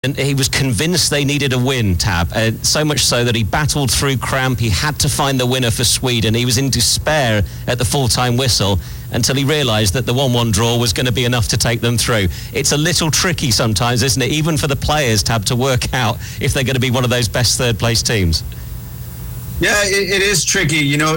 And he was convinced they needed a win, Tab. So much so that he battled through cramp. He had to find the winner for Sweden. He was in despair at the full-time whistle until he realised that the 1-1 draw was going to be enough to take them through. It's a little tricky sometimes, isn't it, even for the players, Tab, to work out if they're going to be one of those best third-place teams. Yeah, it is tricky, you know,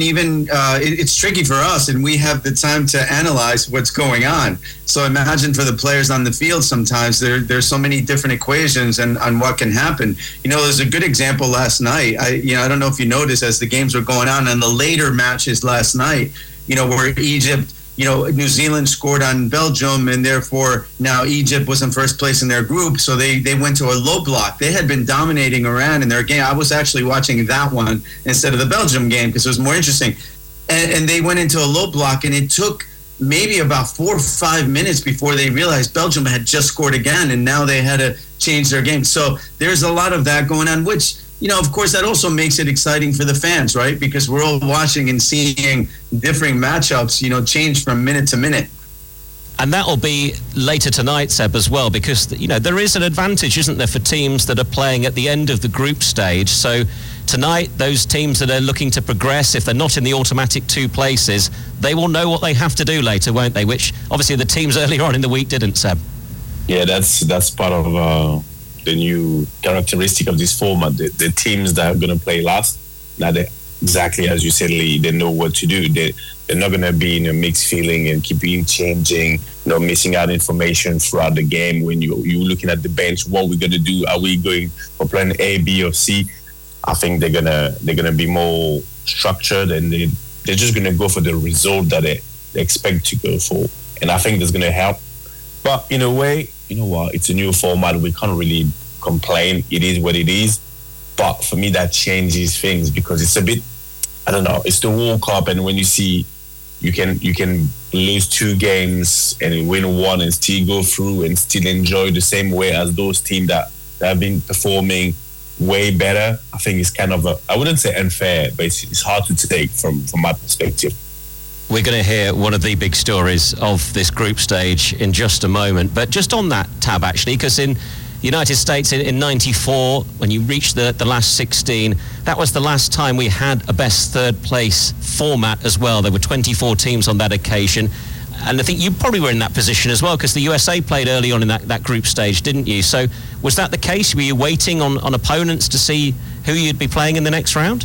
it's tricky for us, and we have the time to analyze what's going on. So imagine for the players on the field sometimes, there's so many different equations on what can happen. You know, there's a good example last night. I don't know if you noticed as the games were going on and the later matches last night, you know, where Egypt, you know, New Zealand scored on Belgium, and therefore now Egypt was in first place in their group, so they went to a low block. They had been dominating Iran in their game. I was actually watching that one instead of the Belgium game because it was more interesting. And they went into a low block, and it took maybe about 4 or 5 minutes before they realized Belgium had just scored again, and now they had to change their game. So there's a lot of that going on, which, you know, of course, that also makes it exciting for the fans, right? Because we're all watching and seeing different matchups, you know, change from minute to minute. And that'll be later tonight, Seb, as well, because, you know, there is an advantage, isn't there, for teams that are playing at the end of the group stage. So tonight, those teams that are looking to progress, if they're not in the automatic 2 places, they will know what they have to do later, won't they? Which, obviously, the teams earlier on in the week didn't, Seb. Yeah, that's part of the new characteristic of this format. The teams that are going to play last, now exactly as you said, Lee, they know what to do. They're not going to be in a mixed feeling and keeping changing, you know, missing out information throughout the game. When you're looking at the bench, what we're going to do? Are we going for plan A, B, or C? I think they're gonna be more structured, and they're just going to go for the result that they expect to go for. And I think that's going to help. But in a way, you know what? It's a new format. We can't really complain. It is what it is. But for me, that changes things because it's a bit, I don't know, it's the World Cup, and when you see you can lose 2 games and win 1 and still go through and still enjoy the same way as those teams that have been performing way better, I think it's kind of I wouldn't say unfair, but it's hard to take from my perspective. We're going to hear one of the big stories of this group stage in just a moment. But just on that, Tab, actually, because in the United States in 94, when you reached the last 16, that was the last time we had a best third place format as well. There were 24 teams on that occasion. And I think you probably were in that position as well, because the USA played early on in that group stage, didn't you? So was that the case? Were you waiting on opponents to see who you'd be playing in the next round?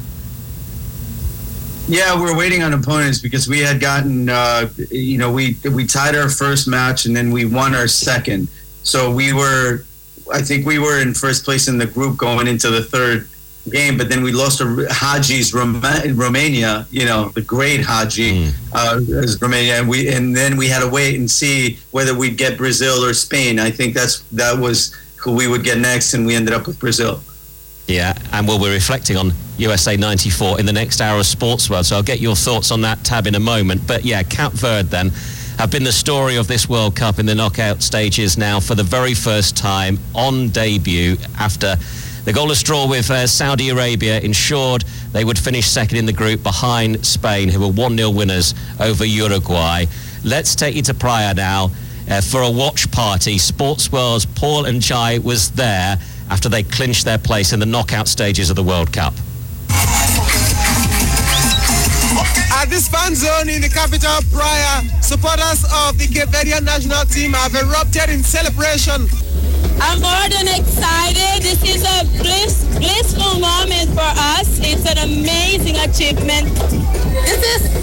Yeah, we're waiting on opponents because we had gotten, you know, we tied our first match and then we won our second. So I think we were in first place in the group going into the third game, but then we lost to Haji's Romania, you know, the great Haji, Romania, and then we had to wait and see whether we'd get Brazil or Spain. I think that was who we would get next, and we ended up with Brazil. Yeah, and we'll be reflecting on USA 94 in the next hour of Sports World, so I'll get your thoughts on that, Tab, in a moment. But yeah, Cape Verde then have been the story of this World Cup in the knockout stages now for the very first time on debut after the goalless draw with Saudi Arabia ensured they would finish second in the group behind Spain, who were 1-0 winners over Uruguay. Let's take you to Praia now for a watch party. Sports World's Paul Njai was there after they clinched their place in the knockout stages of the World Cup. At this fan zone in the capital, Praia, supporters of the Cape Verdean national team have erupted in celebration. I'm more than excited. This is a blissful moment for us. It's an amazing achievement. This is